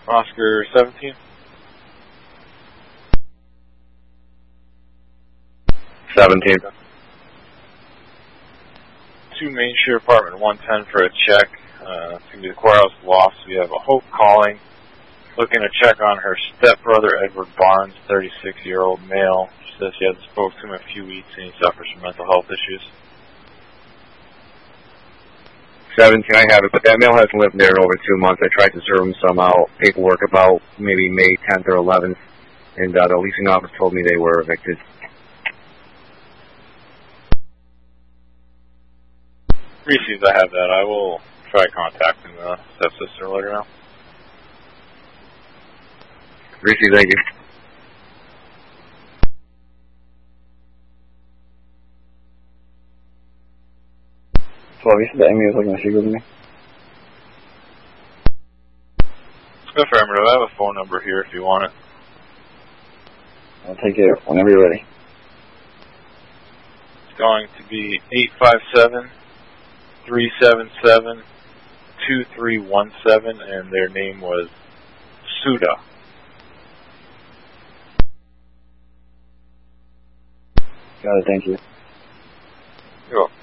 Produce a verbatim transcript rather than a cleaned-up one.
Oscar seventeen. seventeen. Two Main Street, apartment one ten for a check. Uh, it's going to be the courthouse loft. We have a Hope calling, looking to check on her stepbrother, Edward Barnes, thirty-six-year-old male. She says she hasn't spoken to him in a few weeks and he suffers from mental health issues. seventeen, I have it, but that male hasn't lived there in over two months. I tried to serve him some out, paperwork about maybe May tenth or eleventh, and uh, the leasing office told me they were evicted. Received, I have that. I will try contacting the stepsister and let her know. Received, thank you. So you said that Amy was looking to speak with me? Affirmative. I have a phone number here if you want it. I'll take it whenever you're ready. It's going to be eight five seven, three seven seven, two three one seven, and their name was Suda. Got it, thank you. You're welcome.